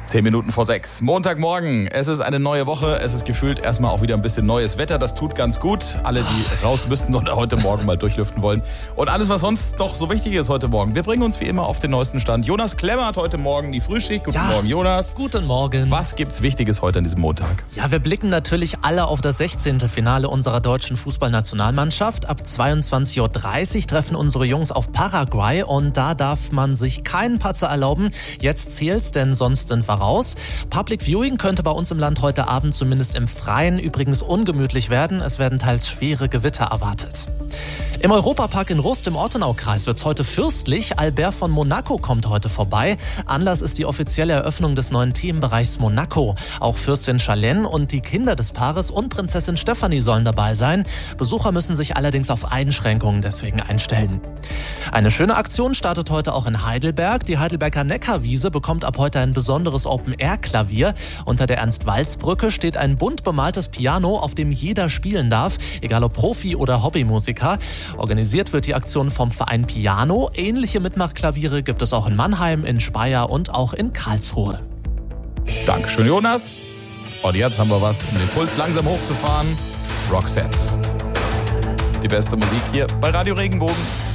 5:10. Montagmorgen. Es ist eine neue Woche. Es ist gefühlt erstmal auch wieder ein bisschen neues Wetter. Das tut ganz gut. Alle, die raus müssen oder heute Morgen mal durchlüften wollen. Und alles, was sonst noch so wichtig ist heute Morgen. Wir bringen uns wie immer auf den neuesten Stand. Jonas Klemmer hat heute Morgen die Frühschicht. Guten Morgen, Jonas. Guten Morgen. Was gibt's Wichtiges heute an diesem Montag? Ja, wir blicken natürlich alle auf das 16. Finale unserer deutschen Fußballnationalmannschaft. Ab 22:30 Uhr treffen unsere Jungs auf Paraguay und da darf man sich keinen Patzer erlauben. Jetzt zählt's, denn sonst sind wir raus. Public Viewing könnte bei uns im Land heute Abend zumindest im Freien übrigens ungemütlich werden. Es werden teils schwere Gewitter erwartet. Im Europapark in Rust im Ortenaukreis wird's heute fürstlich. Albert von Monaco kommt heute vorbei. Anlass ist die offizielle Eröffnung des neuen Themenbereichs Monaco. Auch Fürstin Charlene und die Kinder des Paares und Prinzessin Stefanie sollen dabei sein. Besucher müssen sich allerdings auf Einschränkungen deswegen einstellen. Eine schöne Aktion startet heute auch in Heidelberg. Die Heidelberger Neckarwiese bekommt ab heute ein besonderes Open-Air-Klavier. Unter der Ernst-Walz-Brücke steht ein bunt bemaltes Piano, auf dem jeder spielen darf, egal ob Profi- oder Hobbymusiker. Organisiert wird die Aktion vom Verein Piano. Ähnliche Mitmachklaviere gibt es auch in Mannheim, in Speyer und auch in Karlsruhe. Dankeschön, Jonas. Und jetzt haben wir was, um den Puls langsam hochzufahren. Roxette. Die beste Musik hier bei Radio Regenbogen.